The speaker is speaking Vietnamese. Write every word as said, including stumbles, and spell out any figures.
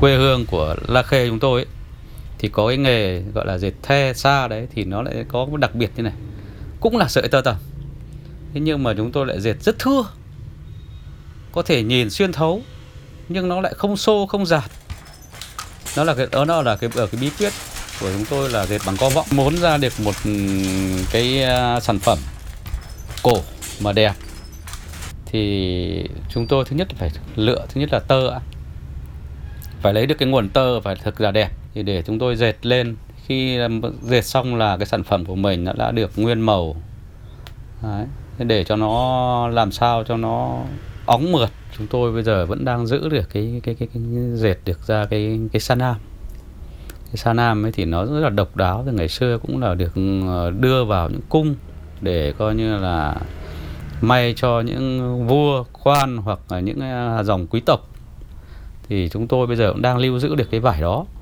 quê hương của La Khê chúng tôi ấy, thì có cái nghề gọi là dệt the sa đấy, thì nó lại có một đặc biệt như này, cũng là sợi tơ tằm, thế nhưng mà chúng tôi lại dệt rất thưa, có thể nhìn xuyên thấu nhưng nó lại không xô không giạt. Đó là cái đó nó là cái ở cái bí quyết của chúng tôi là dệt bằng co võng. Muốn ra được một cái sản phẩm cổ mà đẹp thì chúng tôi thứ nhất là phải lựa, thứ nhất là tơ, phải lấy được cái nguồn tơ phải thực là đẹp thì để chúng tôi dệt lên. Khi dệt xong là cái sản phẩm của mình nó đã được nguyên màu. Đấy. Để cho nó làm sao cho nó óng mượt, chúng tôi bây giờ vẫn đang giữ được cái cái cái, cái, cái dệt được ra cái cái sa nam. Cái sa nam ấy thì nó rất là độc đáo, từ ngày xưa cũng là được đưa vào những cung để coi như là may cho những vua quan hoặc là những dòng quý tộc. Thì chúng tôi bây giờ cũng đang lưu giữ được cái vải đó.